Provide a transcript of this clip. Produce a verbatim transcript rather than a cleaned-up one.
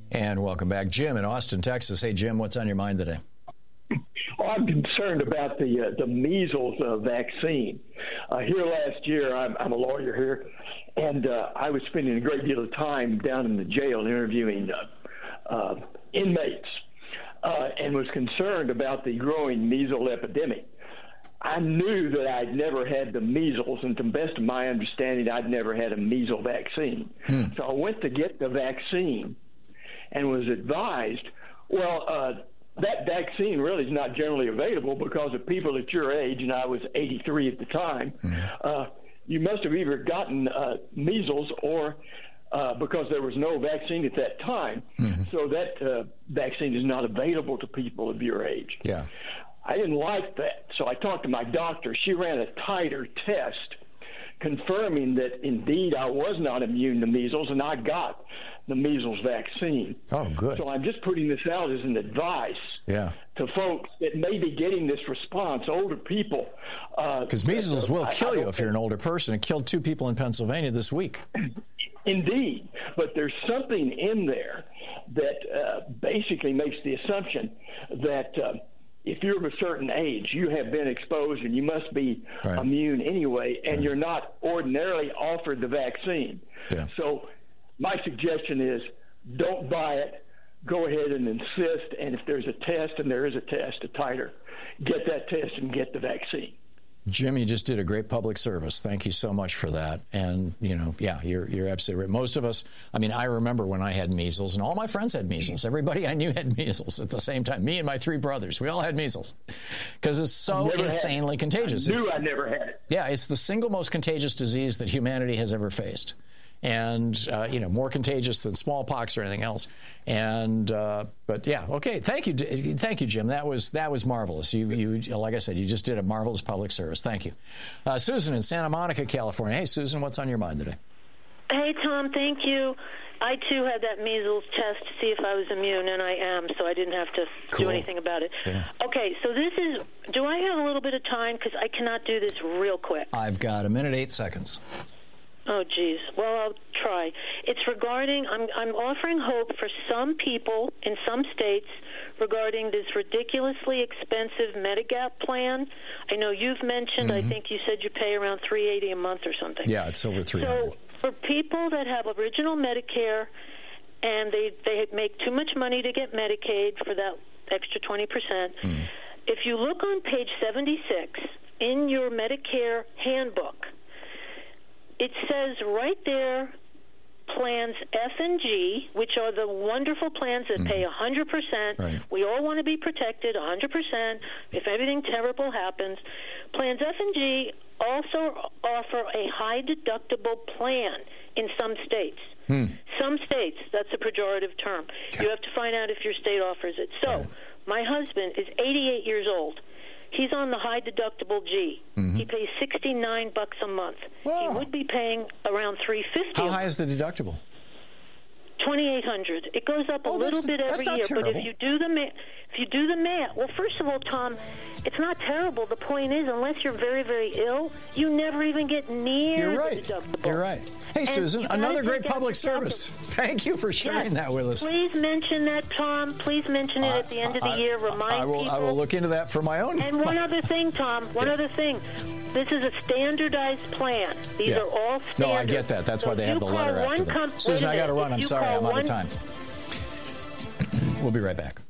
And welcome back. Jim in Austin, Texas. Hey, Jim, what's on your mind today? Well, I'm concerned about the uh, the measles uh, vaccine. Uh, here last year, I'm, I'm a lawyer here, and uh, I was spending a great deal of time down in the jail interviewing uh, uh, inmates uh, and was concerned about the growing measles epidemic. I knew that I'd never had the measles, and to the best of my understanding, I'd never had a measles vaccine. Hmm. So I went to get the vaccine and was advised, well, uh, that vaccine really is not generally available because of people at your age, and I was eighty-three at the time. Mm-hmm. Uh, you must have either gotten uh, measles or uh, because there was no vaccine at that time. Mm-hmm. So that uh, vaccine is not available to people of your age. Yeah. I didn't like that, so I talked to my doctor. She ran a titer test confirming that indeed I was not immune to measles, and I got the measles vaccine. Oh, good. So I'm just putting this out as an advice yeah. to folks that may be getting this response, older people. Because uh, measles will I, kill I you if you're an older person. It killed two people in Pennsylvania this week. Indeed. But there's something in there that uh, basically makes the assumption that uh, if you're of a certain age, you have been exposed and you must be right. immune anyway, and right. you're not ordinarily offered the vaccine. Yeah. So my suggestion is don't buy it. Go ahead and insist, and if there's a test, and there is a test, a titer, get that test and get the vaccine. Jim, you just did a great public service. Thank you so much for that. And, you know, yeah, you're you're absolutely right. Most of us, I mean, I remember when I had measles, and all my friends had measles. Everybody I knew had measles at the same time. Me and my three brothers, we all had measles because it's so insanely contagious. I knew it's, I never had it. Yeah, it's the single most contagious disease that humanity has ever faced. And, uh, you know, more contagious than smallpox or anything else. And, uh, but yeah, okay. Thank you. Thank you, Jim. That was, that was marvelous. You, you, like I said, you just did a marvelous public service. Thank you. Uh, Susan in Santa Monica, California. Hey, Susan, what's on your mind today? Hey, Tom, thank you. I, too, had that measles test to see if I was immune, and I am, so I didn't have to cool. do anything about it. Yeah. Okay, so this is, do I have a little bit of time? Because I cannot do this real quick. I've got a minute, eight seconds. Oh, geez. Well, I'll try. It's regarding, I'm, I'm offering hope for some people in some states regarding this ridiculously expensive Medigap plan. I know you've mentioned, mm-hmm. I think you said you pay around three hundred eighty dollars a month or something. Yeah, it's over three hundred dollars. So for people that have original Medicare and they, they make too much money to get Medicaid for that extra twenty percent, mm. if you look on page seventy-six in your Medicare handbook, it says right there, plans F and G, which are the wonderful plans that mm-hmm. pay one hundred percent. Right. We all want to be protected one hundred percent if anything terrible happens. Plans F and G also offer a high-deductible plan in some states. Hmm. Some states, that's a pejorative term. Okay. You have to find out if your state offers it. So right. my husband is eighty-eight years old. He's on the high deductible G. Mm-hmm. He pays sixty-nine bucks a month. Wow. He would be paying around three fifty. How high is the deductible? twenty-eight hundred. It goes up a oh, little bit every year, terrible. but if you do the ma- if you do the math, well, first of all, Tom, it's not terrible. The point is, unless you're very, very ill, you never even get near you're right. the deductible. You're right. Hey, and Susan, another great public service. Thank you for sharing yes. that with us. Please mention that, Tom. Please mention it I, at the end of the I, year. Remind I will, people. I will look into that for my own. And one other thing, Tom. One yeah. other thing. This is a standardized plan. These yeah. are all standard. No, I get that. That's so why they have the letter after them. Com- Susan, I got to run. I'm sorry. I'm out one... of time. We'll be right back.